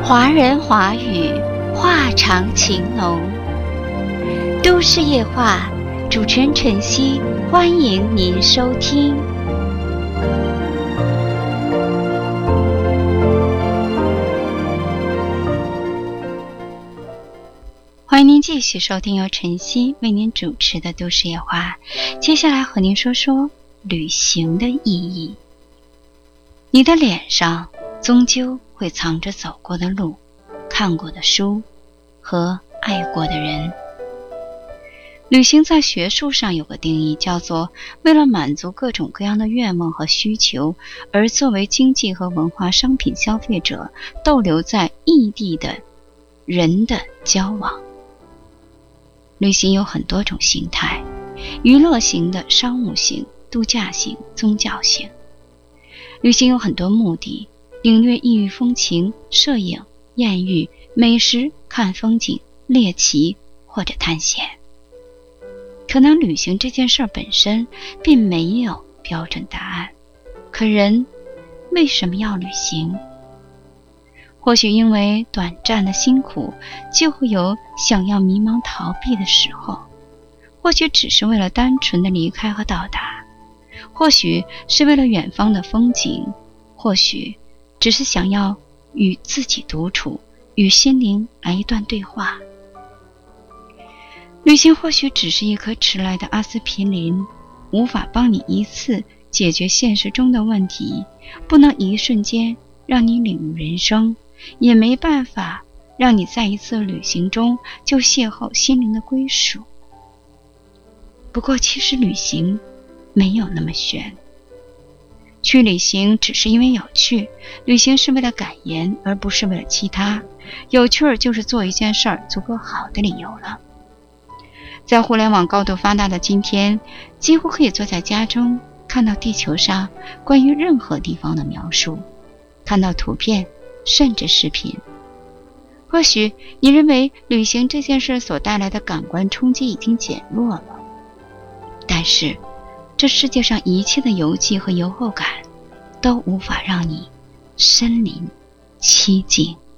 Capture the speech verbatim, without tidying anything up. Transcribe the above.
华人华语，话长情浓。都市夜话，主持人晨曦，欢迎您收听。欢迎您继续收听由晨曦为您主持的都市夜话。接下来和您说说旅行的意义。你的脸上终究会藏着走过的路、看过的书和爱过的人。旅行在学术上有个定义，叫做为了满足各种各样的愿望和需求，而作为经济和文化商品消费者逗留在异地的人的交往。旅行有很多种形态，娱乐型的、商务型、度假型、宗教型。旅行有很多目的，领略异域风情、摄影、艳遇、美食、看风景、猎奇或者探险。可能旅行这件事本身并没有标准答案，可人为什么要旅行？或许因为短暂的辛苦就会有想要迷茫逃避的时候，或许只是为了单纯的离开和到达，或许是为了远方的风景，或许只是想要与自己独处，与心灵来一段对话。旅行或许只是一颗迟来的阿司匹林，无法帮你一次解决现实中的问题，不能一瞬间让你领悟人生，也没办法让你在一次旅行中就邂逅心灵的归属。不过其实旅行没有那么玄，去旅行只是因为有趣，旅行是为了感言而不是为了其他，有趣儿就是做一件事儿足够好的理由了。在互联网高度发达的今天，几乎可以坐在家中看到地球上关于任何地方的描述，看到图片甚至视频。或许你认为旅行这件事所带来的感官冲击已经减弱了，但是这世界上一切的游记和游后感都无法让你身临其境。